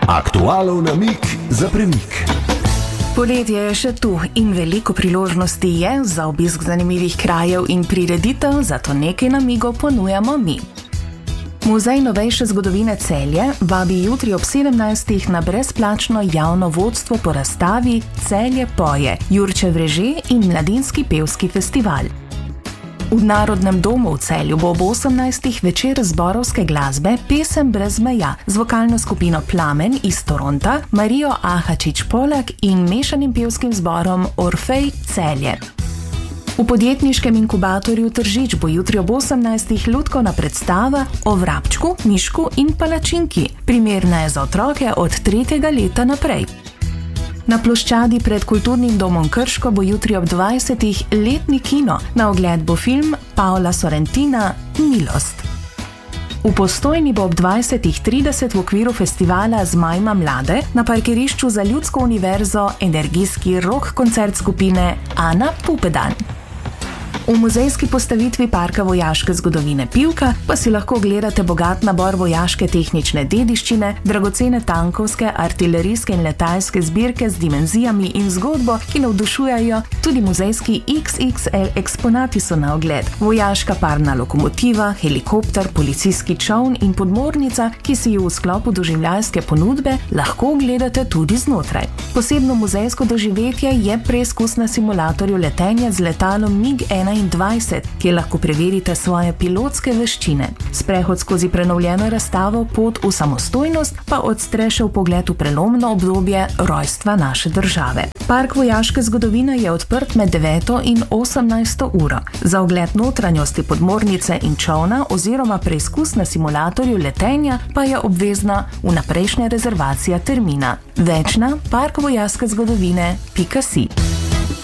Aktualov namig za premik. Poletje je še tu in veliko priložnosti je za obisk zanimivih krajev in prireditev, zato nekaj namigov ponujamo mi. Muzej novejše zgodovine Celje vabi jutri ob 17. na brezplačno javno vodstvo po razstavi Celje poje, Jurčev reže in mladinski pevski festival. V Narodnem domu v Celju bo ob 18. večer zborovske glasbe Pesem brez meja z vokalno skupino Plamen iz Toronta, Marijo Ahačič-Polak in mešanim pevskim zborom Orfej Celje. V podjetniškem inkubatorju Tržič bo jutri ob 18. lutkovna predstava o vrabčku, mišku in palačinki. Primerna je za otroke od 3. leta naprej. Na ploščadi pred Kulturnim domom Krško bo jutri ob 20. letni kino. Na ogled bo film Paola Sorrentina Milost. V Postojni bo ob 20.30 v okviru festivala Zmajma mlade na parkirišču za Ljudsko univerzo energijski rock koncert skupine Ana Pupedan. V muzejski postavitvi Parka vojaške zgodovine Pivka pa si lahko ogledate bogat nabor vojaške tehnične dediščine, dragocene tankovske, artilerijske in letalske zbirke z dimenzijami in zgodbo, ki navdušujejo. Tudi muzejski XXL eksponati so na ogled. Vojaška parna lokomotiva, helikopter, policijski čoln in podmornica, ki si jo v sklopu doživljajske ponudbe lahko ogledate tudi znotraj. Posebno muzejsko doživetje je preizkus na simulatorju letenja z letalom MiG-21, kjer lahko preverite svoje pilotske veščine. Sprehod skozi prenovljeno razstavo Pot v samostojnost pa odstreše v pogled v prelomno obdobje rojstva naše države. Park vojaške zgodovine je odprt med 9. in 18. uro. Za ogled notranjosti podmornice in čolna oziroma preizkus na simulatorju letenja pa je obvezna vnaprejšnja rezervacija termina. Več na parkvojaškezgodovine.si.